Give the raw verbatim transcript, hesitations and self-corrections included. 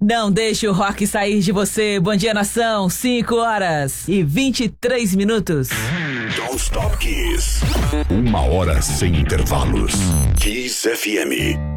Não deixe o rock sair de você. Bom dia, nação. cinco horas e vinte e três minutos. Don't Stop Kiss. Uma hora sem intervalos. Kiss F M.